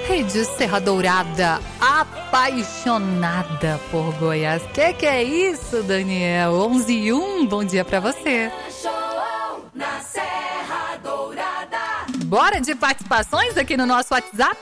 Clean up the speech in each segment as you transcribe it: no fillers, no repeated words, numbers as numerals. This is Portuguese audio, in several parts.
Rede Serra Dourada, apaixonada por Goiás. Que é isso, Daniel? 11:01, bom dia pra você. Na Serra Dourada. Bora de participações aqui no nosso WhatsApp,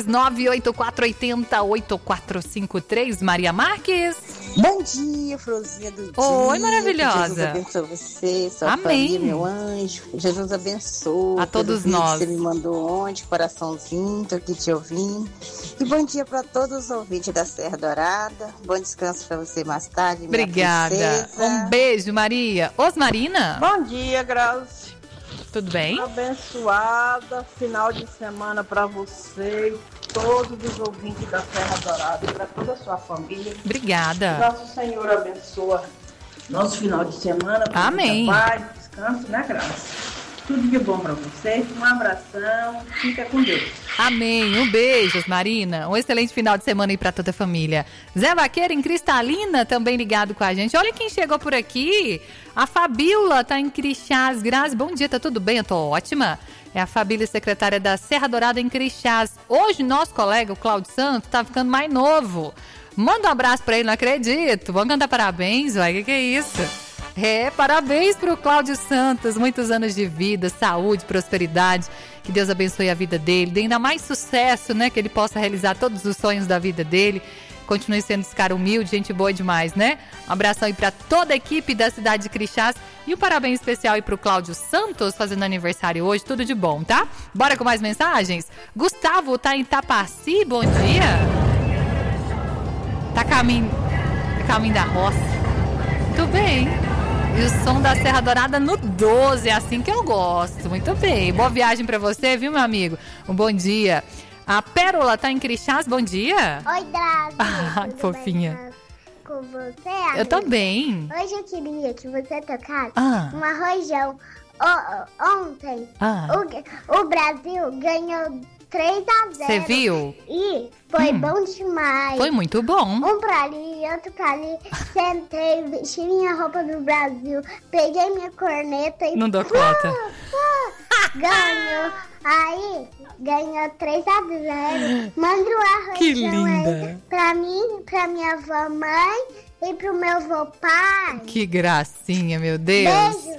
629-8480-8453, Maria Marques. Bom dia, florzinha do dia. Oi, maravilhosa. Jesus abençoe você, sua Amém. família, meu anjo. Jesus abençoe. A todos pelo vídeo nós. que você me mandou ontem, coraçãozinho, tô aqui te ouvindo. E bom dia para todos os ouvintes da Serra Dourada. Bom descanso para você mais tarde, minha Obrigada. princesa. Um beijo, Maria. Osmarina, Bom dia, Grazi. tudo bem? Abençoada final de semana para você e todos os ouvintes da Serra Dourada e para toda a sua família. Obrigada. Nosso Senhor abençoa nosso final de semana. Amém. Paz, descanso, né, Grazi? Tudo de bom para você. Um abração. Fica com Deus. Amém. Um beijo, Marina. Um excelente final de semana aí pra toda a família. Zé Vaqueiro em Cristalina também ligado com a gente. Olha quem chegou por aqui. A Fabíola tá em Crixás. Grazi, bom dia, tá tudo bem? Eu tô ótima. É a Fabíola, secretária da Serra Dourada em Crixás. Hoje, nosso colega, o Cláudio Santos, tá ficando mais novo. Manda um abraço pra ele, não acredito. Vamos cantar parabéns, uai, que é isso? Parabéns pro Cláudio Santos, muitos anos de vida, saúde, prosperidade, que Deus abençoe a vida dele, dê ainda mais sucesso, né, que ele possa realizar todos os sonhos da vida dele, continue sendo esse cara humilde, gente boa demais, né? Um abração aí pra toda a equipe da cidade de Crixás e um parabéns especial aí pro Cláudio Santos, fazendo aniversário hoje, tudo de bom, tá? Bora com mais mensagens? Gustavo tá em Tapaci, bom dia. Tá caminho da roça, muito bem. E o som da Serra Dourada no 12, é assim que eu gosto. Muito bem. Boa viagem pra você, viu, meu amigo? Um bom dia. A Pérola tá em Crixás, bom dia. Oi, Grazi. Ai, Tudo fofinha. bem com você, amiga? Eu também. Hoje eu queria que você tocasse Ah. um arrojão. Ontem, Ah. o Brasil ganhou 3-0. Você viu? E foi bom demais. Foi muito bom. Um pra ali, outro pra ali. Sentei, vesti minha roupa do Brasil, peguei minha corneta e... Não dou conta. Ganhou. Aí, ganhou 3-0. Manda o arrojão Que linda. aí pra mim, pra minha avó mãe e pro meu avô pai. Que gracinha, meu Deus. Beijo.